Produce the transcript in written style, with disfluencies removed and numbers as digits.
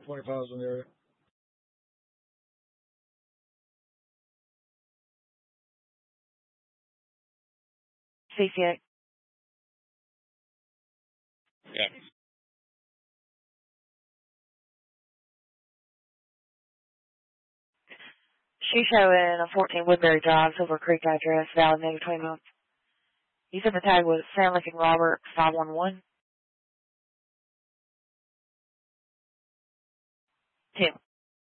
25s in the area. CCA. Yeah. She's showing a 14 Woodbury Drive, Silver Creek address, valid negative 20 months. You said the tag was Sam Lincoln Robert 511.